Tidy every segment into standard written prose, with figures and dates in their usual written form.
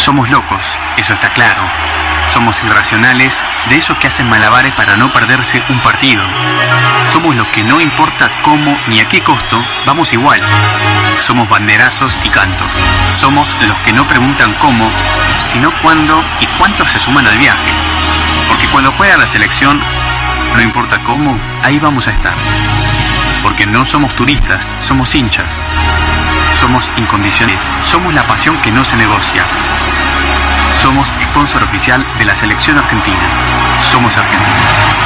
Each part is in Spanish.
Somos locos, eso está claro. Somos irracionales, de esos que hacen malabares para no perderse un partido. Somos los que no importa cómo ni a qué costo, vamos igual. Somos banderazos y cantos. Somos los que no preguntan cómo, sino cuándo y cuántos se suman al viaje. Porque cuando juega la selección, no importa cómo, ahí vamos a estar. Porque no somos turistas, somos hinchas. Somos incondicionales. Somos la pasión que no se negocia. Somos sponsor oficial de la selección argentina. Somos Argentina.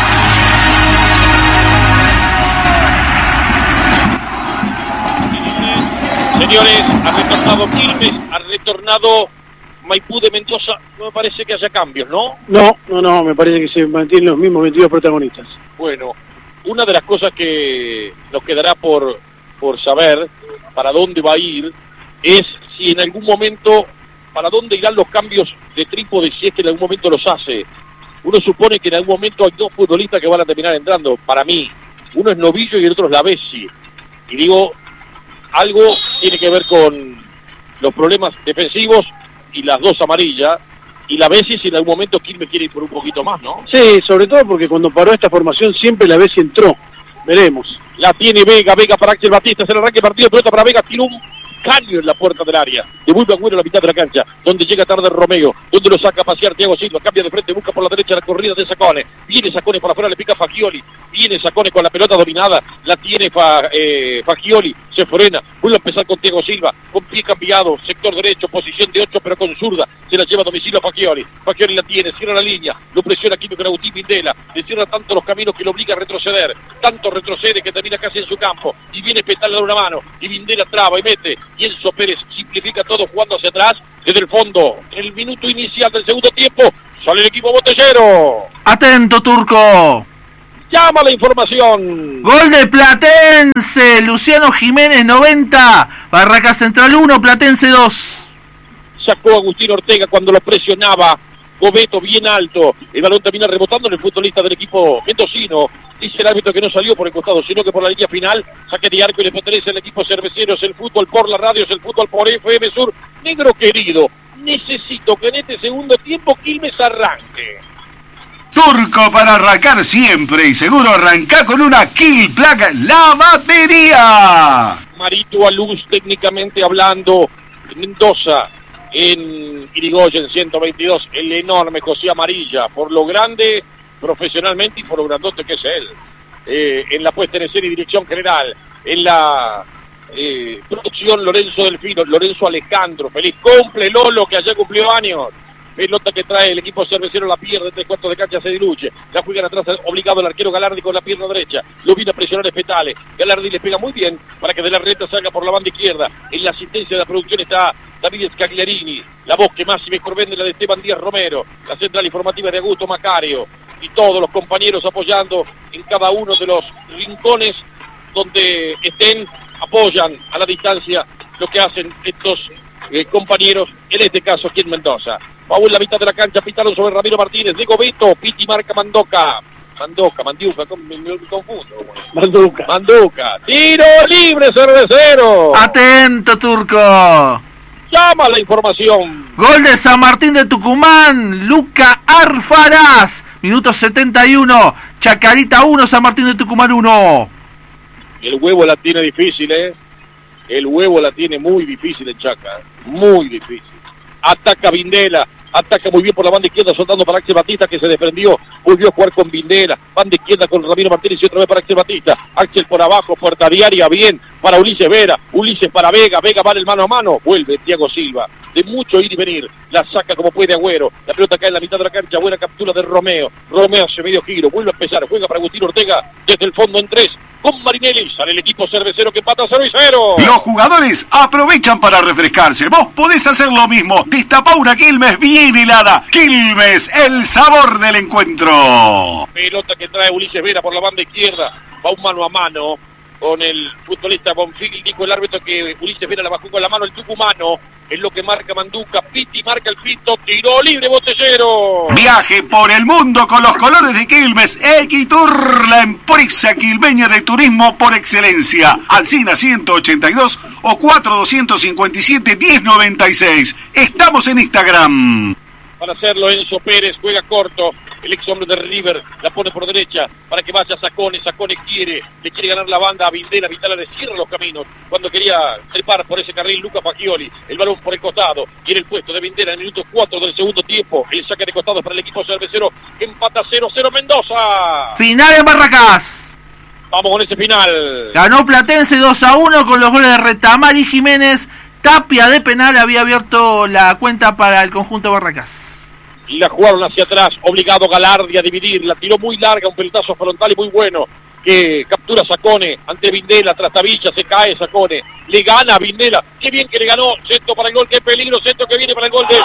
Señores, ha retornado Quilmes, ha retornado Maipú de Mendoza. No me parece que haya cambios, ¿no? No, me parece que se mantienen los mismos 22 protagonistas. Bueno, una de las cosas que nos quedará por saber para dónde va a ir es si en algún momento, para dónde irán los cambios de trípode, si es que en algún momento los hace. Uno supone que en algún momento hay dos futbolistas que van a terminar entrando, para mí. Uno es Novillo y el otro es Lavesi. Y digo, algo tiene que ver con los problemas defensivos y las dos amarillas. Y Lavesi, si en algún momento Quilmes quiere ir por un poquito más, ¿no? Sí, sobre todo porque cuando paró esta formación siempre Lavesi entró. Veremos. La tiene Vega para Axel Batista, se le arranca el partido, pelota para Vega, tiene un caño en la puerta del área, devuelve a Agüero a la mitad de la cancha, donde llega tarde Romeo, donde lo saca a pasear Thiago Silva, cambia de frente, busca por la derecha la corrida de Sacone, viene Sacone por afuera, le pica Fagioli, viene Sacone con la pelota dominada, la tiene Fagioli, se frena, vuelve a empezar con Thiago Silva, con pie cambiado, sector derecho, posición de 8 pero con zurda, se la lleva a domicilio a Fagioli la tiene, cierra la línea, lo presiona Químico Agustín Vindela, le cierra tanto los caminos que lo obliga a retroceder, tanto retrocede que termina casi en su campo, y viene Petal a dar una mano, y Vindela traba y mete, y Enzo Pérez simplifica todo jugando hacia atrás, desde el fondo, en el minuto inicial del segundo tiempo, sale el equipo botellero. Atento, Turco. Llama la información. Gol de Platense, Luciano Jiménez 90, Barracas Central 1, Platense 2. Sacó Agustín Ortega cuando lo presionaba Gobeto bien alto, el balón termina rebotando en el futbolista del equipo mendocino. Dice el árbitro que no salió por el costado, sino que por la línea final. Saque de arco y le pertenece al equipo cervecero. Es el fútbol por la radio, es el fútbol por FM Sur. Negro querido, necesito que en este segundo tiempo Quilmes arranque. Turco, para arrancar siempre y seguro arranca con una Kill Placa La Batería. Marito Aluz, técnicamente hablando, Mendoza, en Irigoyen 122, el enorme José Amarilla, por lo grande profesionalmente y por lo grandote que es él, en la puesta en escena y dirección general, en la producción Lorenzo Delfino, Lorenzo Alejandro, feliz cumple Lolo que ayer cumplió años. Pelota que trae el equipo cervecero, la pierde, 3/4 de cancha, se diluye, la juegan atrás, obligado el arquero Galardi con la pierna derecha, lo viene a presionar Espetale, Galardi le pega muy bien para que de la reta salga por la banda izquierda, en la asistencia de la producción está David Scagliarini, la voz que más y mejor vende la de Esteban Díaz Romero, la central informativa de Augusto Macario, y todos los compañeros apoyando en cada uno de los rincones donde estén, apoyan a la distancia lo que hacen estos compañeros, en este caso aquí en Mendoza. Pau en la mitad de la cancha, pitaron sobre Ramiro Martínez, de Gobeto, Piti marca Manduca, me confundo. Manduca, tiro libre cervecero. Atento, Turco. Llama la información. Gol de San Martín de Tucumán, Luca Arfaraz, minuto 71, Chacarita 1, San Martín de Tucumán 1. El huevo la tiene difícil, El huevo la tiene muy difícil en Chaca, muy difícil. Ataca Vindela, ataca muy bien por la banda izquierda, soltando para Axel Batista que se desprendió, volvió a jugar con Vindela, banda izquierda con Ramiro Martínez y otra vez para Axel Batista, Axel por abajo, puerta diaria, bien, para Ulises Vera, Ulises para Vega, Vega va el mano a mano, vuelve Thiago Silva, de mucho ir y venir, la saca como puede Agüero, la pelota cae en la mitad de la cancha, buena captura de Romeo hace medio giro, vuelve a empezar, juega para Agustín Ortega, desde el fondo en 3, con Marinelli, sale el equipo cervecero que empata 0-0. Los jugadores aprovechan para refrescarse. Vos podés hacer lo mismo. Destapá una Quilmes bien helada. Quilmes, el sabor del encuentro. Pelota que trae Ulises Vera por la banda izquierda. Va un mano a mano con el futbolista Bonfil. Dijo el árbitro que Ulises Vera la bajó con la mano el tucumano. es lo que marca Manduca. Piti marca el pito, tiró libre Botellero. Viaje por el mundo con los colores de Quilmes. Equitur, la empresa quilmeña de turismo por excelencia. Alsina 182 o 4257-1096. Estamos en Instagram. Para hacerlo, Enzo Pérez juega corto, el ex hombre de River la pone por derecha para que vaya Sacone le quiere ganar la banda a Vindela le cierra los caminos cuando quería trepar por ese carril Luca Fagioli, el balón por el costado, quiere el puesto de Vindela en el minuto 4 del segundo tiempo, el saque de costado para el equipo cervecero, empata 0-0 Mendoza. Final en Barracás. Vamos con ese final. Ganó Platense 2-1 con los goles de Retamar y Jiménez. Tapia de penal había abierto la cuenta para el conjunto Barracás. Y la jugaron hacia atrás, obligado Galardi a dividir, la tiró muy larga, un pelotazo frontal y muy bueno, que captura Sacone ante Vindela, Trastavilla, se cae Sacone, le gana a Vindela, qué bien que le ganó, Centro para el gol, qué peligro, Centro que viene para el gol de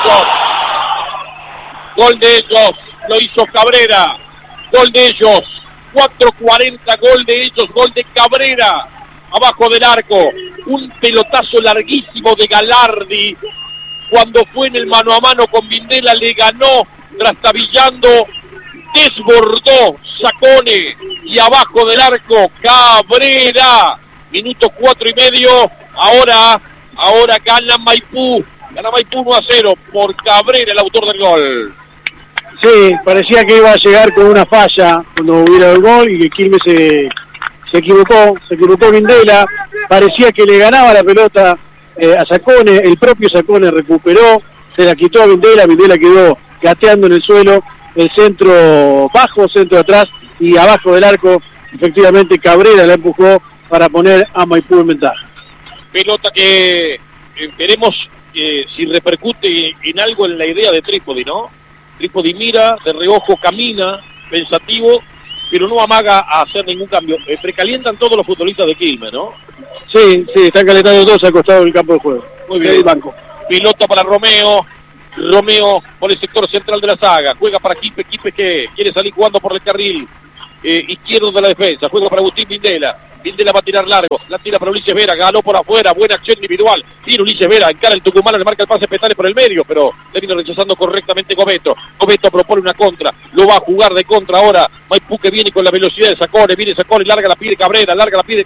ellos, lo hizo Cabrera, gol de ellos, 4:40, gol de ellos, gol de Cabrera, abajo del arco, un pelotazo larguísimo de Galardi, cuando fue en el mano a mano con Vindela, le ganó, trastabillando, desbordó Sacone, y abajo del arco, Cabrera, minuto 4:30, ahora gana Maipú 1-0, por Cabrera, el autor del gol. Sí, parecía que iba a llegar con una falla cuando hubiera el gol y que Quilmes se equivocó Vindela, parecía que le ganaba la pelota a Sacone, el propio Sacone recuperó, se la quitó a Vindela quedó gateando en el suelo, el centro bajo, centro atrás y abajo del arco, efectivamente Cabrera la empujó para poner a Maipú en ventaja. Pelota que veremos si repercute en algo en la idea de Trípodi, ¿no? Trípodi mira, de reojo camina, pensativo, pero no amaga a hacer ningún cambio. Precalientan todos los futbolistas de Quilmes, ¿no? Sí, están calentando todos al costado del campo de juego. Muy bien. Banco. Pilota para Romeo por el sector central de la saga. Juega para Quipe que quiere salir jugando por el carril izquierdo de la defensa. Juega para Agustín Vindela va a tirar largo, la tira para Ulises Vera, ganó por afuera, buena acción individual, tira Ulises Vera, encara el tucumano, le marca el pase Petale por el medio, pero le vino rechazando correctamente Gobeto propone una contra, lo va a jugar de contra ahora, Maipú que viene con la velocidad de Sacone, larga la pide Cabrera,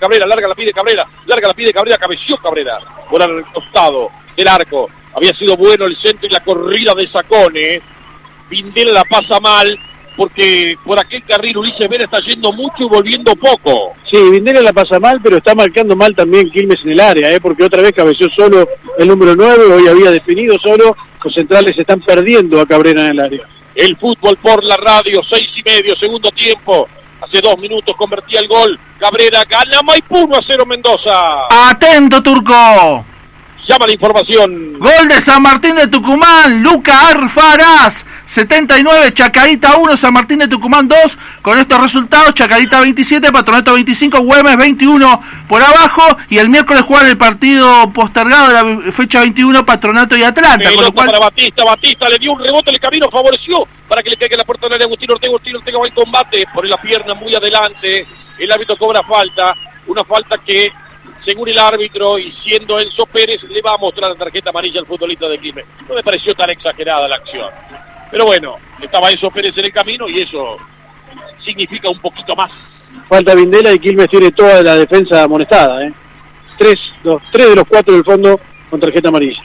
cabeció Cabrera, por el costado del arco, había sido bueno el centro y la corrida de Sacone, Vindela la pasa mal, porque por aquel carril Ulises Vera está yendo mucho y volviendo poco. Sí, Vindela la pasa mal, pero está marcando mal también Quilmes en el área, porque otra vez cabeció solo el número 9, hoy había definido solo, los centrales están perdiendo a Cabrera en el área. El fútbol por la radio, 6:30, segundo tiempo, hace 2 minutos convertía el gol, Cabrera gana Maipú 1-0 Mendoza. ¡Atento, Turco! Llama la información. Gol de San Martín de Tucumán, Luca Arfaraz, 79, Chacarita 1, San Martín de Tucumán 2. Con estos resultados, Chacarita 27, Patronato 25, Güemes 21 por abajo. Y el miércoles juegan el partido postergado de la fecha 21, Patronato y Atlanta. Con lo cual... para Batista le dio un rebote, el camino favoreció para que le caiga la puerta de Agustín Ortega va en combate, por la pierna muy adelante. El árbitro cobra falta, una falta que... según el árbitro y siendo Enzo Pérez, le va a mostrar la tarjeta amarilla al futbolista de Quilmes. No me pareció tan exagerada la acción. Pero bueno, estaba Enzo Pérez en el camino y eso significa un poquito más. Falta Vindela y Quilmes tiene toda la defensa amonestada. 3 de los 4 del fondo con tarjeta amarilla.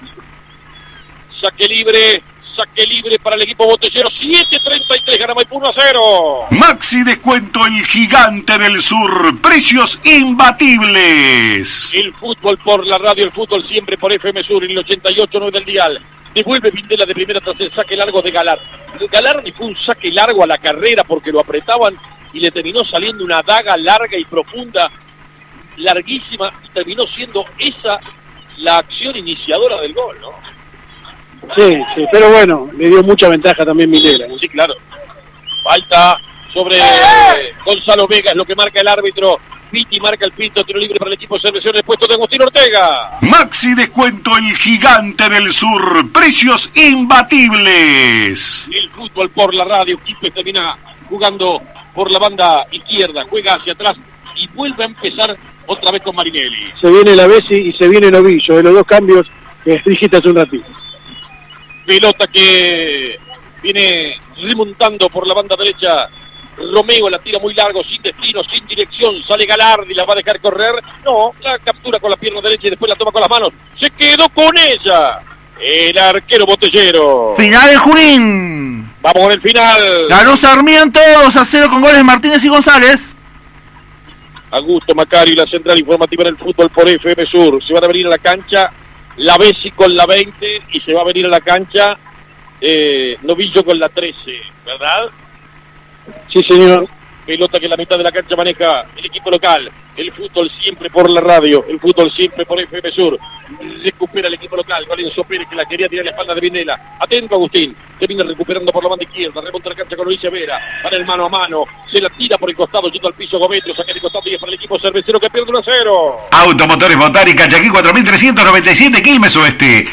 Saque libre para el equipo botellero, 7:33, gana Maipú 1-0. Maxi Descuento, el gigante del sur, precios imbatibles. El fútbol por la radio, el fútbol siempre por FM Sur, en el 88.9 del dial. Devuelve Vindela de primera tras el saque largo de Galar. Galar fue un saque largo a la carrera porque lo apretaban y le terminó saliendo una daga larga y profunda, larguísima, y terminó siendo esa la acción iniciadora del gol, ¿no? Sí, pero bueno, le dio mucha ventaja también Vindela. Sí, claro. Falta sobre Gonzalo Vega, es lo que marca el árbitro. Piti marca el pito, tiro libre para el equipo de Cervecero, el puesto de Agustín Ortega. Maxi Descuento, el gigante del sur, precios imbatibles. El fútbol por la radio, Quilmes termina jugando por la banda izquierda, juega hacia atrás y vuelve a empezar otra vez con Marinelli. Se viene la Bessi y se viene Novillo, los dos cambios que dijiste hace un ratito. Pelota que viene remontando por la banda derecha. Romeo la tira muy largo, sin destino, sin dirección. Sale Galardi, la va a dejar correr. No, la captura con la pierna derecha y después la toma con las manos. Se quedó con ella el arquero Botellero. Final en Junín. Vamos con el final. Ganó Sarmiento 2-0 con goles Martínez y González. Augusto Macario, la central informativa en el fútbol por FM Sur. Se van a venir a la cancha la Bessi con la 20 y se va a venir a la cancha Novillo con la 13, ¿verdad? Sí, señor. Pelota que en la mitad de la cancha maneja el equipo local. El fútbol siempre por la radio, el fútbol siempre por FM Sur. Recupera el equipo local, Valenzo Pérez que la quería tirar a la espalda de Vindela. Atento Agustín, que viene recuperando por la banda izquierda. Remonta la cancha con Luis Vera. Para el mano a mano, se la tira por el costado, yendo al piso Gometrio. Saca de costado y es para el equipo cervecero que pierde 1-0. Automotores Botánica, Chaquí 4397, Quilmes Oeste.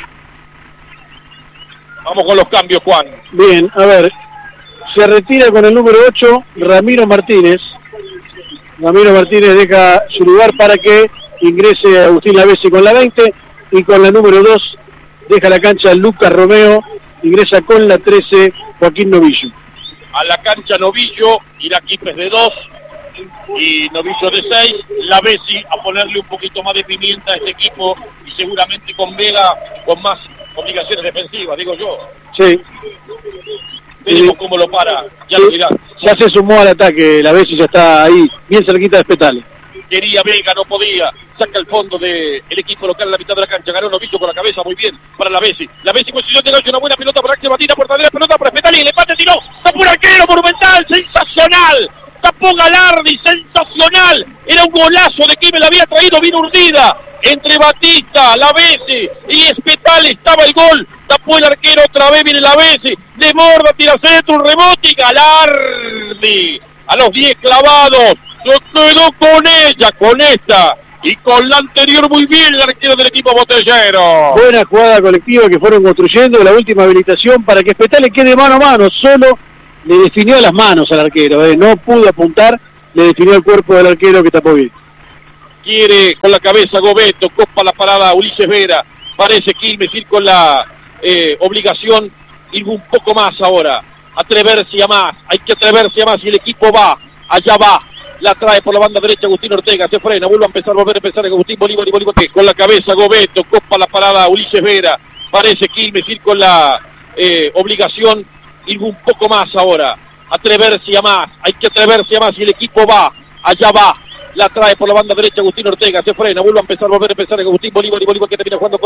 Vamos con los cambios, Juan. Bien, a ver. Se retira con el número 8, Ramiro Martínez. Ramiro Martínez deja su lugar para que ingrese Agustín Lavesi con la 20. Y con la número 2 deja la cancha Lucas Romeo. Ingresa con la 13, Joaquín Novillo. A la cancha Novillo, irá Quipes de 2 y Novillo de 6. Lavesi a ponerle un poquito más de pimienta a este equipo y seguramente con Vega con más obligaciones defensivas, digo yo. Sí. Veremos cómo lo para, ya lo dirá. Ya se sumó al ataque, Lavesi ya está ahí, bien cerquita de Spetale. Quería Vega, no podía. Saca el fondo del equipo local en la mitad de la cancha. Ganó Novillo con la cabeza, muy bien para Lavesi. Lavesi posición de noche, una buena pelota para Axel Batina, por derecha, pelota para Spetale y el empate tiró. Tapó un arquero monumental, sensacional. Tapó Galardi, sensacional. Era un golazo de Quilmes, la había traído bien urdida. Entre Batista, Lavesi y Spetale estaba el gol. Tapó el arquero, otra vez viene Lavesi. Desborda, tira centro, un rebote y Galardi. A los 10 clavados. Se quedó con ella, con esta. Y con la anterior muy bien el arquero del equipo Botellero. Buena jugada colectiva que fueron construyendo, la última habilitación para que Spetale quede mano a mano. Solo le definió las manos al arquero, no pudo apuntar, le definió el cuerpo del arquero que tapó bien. Quiere con la cabeza Gobeto, copa la parada Ulises Vera. Parece Quilmes ir con la obligación, ir un poco más ahora. Atreverse a más, hay que atreverse a más y el equipo va, allá va. La trae por la banda derecha Agustín Ortega, se frena, vuelve a empezar, volver a empezar Agustín Bolívar. Con la cabeza Gobeto, copa la parada Ulises Vera. Parece Quilmes ir con la obligación, ir un poco más ahora. Atreverse a más, hay que atreverse a más y el equipo va, allá va. La trae por la banda derecha Agustín Ortega, se frena, vuelve a empezar, volver a empezar Agustín Bolívar que termina jugando